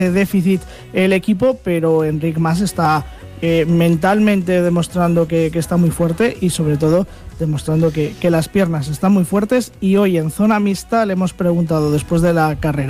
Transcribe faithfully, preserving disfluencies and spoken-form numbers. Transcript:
déficit el equipo, pero Enric Mas está eh, mentalmente demostrando que, que está muy fuerte y sobre todo demostrando que, que las piernas están muy fuertes. Y hoy en zona mixta le hemos preguntado después de la carrera